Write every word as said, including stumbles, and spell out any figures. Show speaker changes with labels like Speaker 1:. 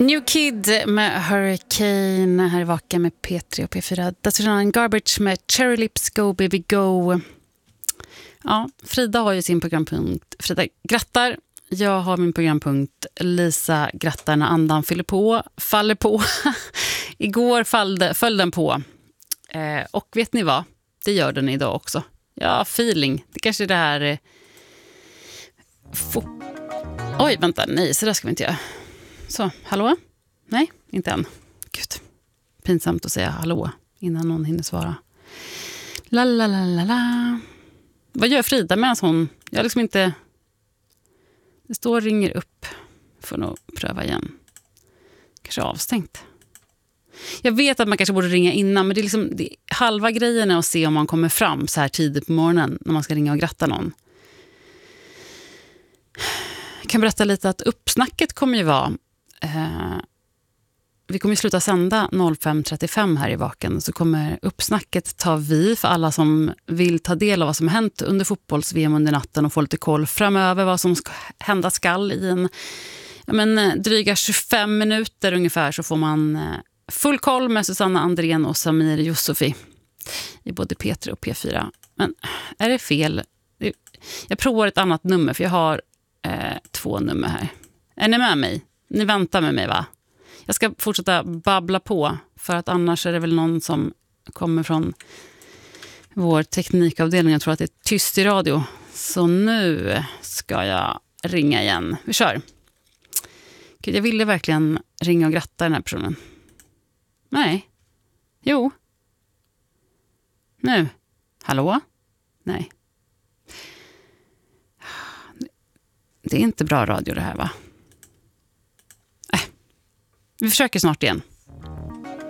Speaker 1: New Kid med Hurricane här i Vaka med P tre och P fyra. Dessförinnan Garbage med Cherry Lips, Go Baby Go. Ja, Frida har ju sin programpunkt Frida grattar. Jag har min programpunkt Lisa grattar när andan fyller på, faller på. Igår fallde, föll den på. Eh, och vet ni vad? Det gör den idag också. Ja, feeling. Det kanske är det här... Eh, fo- Oj, vänta. Nej, så där ska vi inte göra. Så, hallå? Nej, inte än. Gud, pinsamt att säga hallå innan någon hinner svara. La la la la la. Vad gör Frida medan hon... Jag liksom inte... Det står och ringer upp. Får nog pröva igen. Kanske avstängt. Jag vet att man kanske borde ringa innan, men det är liksom det är halva grejen är att se om man kommer fram så här tidigt på morgonen när man ska ringa och gratta någon. Jag kan berätta lite att uppsnacket kommer ju vara... Eh, vi kommer ju sluta sända fem trettiofem här i Vaken, så kommer uppsnacket ta vi för alla som vill ta del av vad som hänt under fotbolls-V M under natten och få lite koll framöver vad som ska hända skall i en ja men, dryga tjugofem minuter ungefär, så får man eh, full koll med Susanna Andrén och Samir Yusufi i både P tre och P fyra. Men är det fel? Jag provar ett annat nummer, för jag har eh, två nummer här. Är ni med mig? Ni väntar med mig, va? Jag ska fortsätta babbla på, för att annars är det väl någon som kommer från vår teknikavdelning. Jag tror att det är tyst i radio. Så nu ska jag ringa igen. Vi kör. Gud, jag ville verkligen ringa och gratta den här personen. Nej. Jo. Nu. Hallå? Nej. Det är inte bra radio det här, va? Äh. Vi försöker snart igen.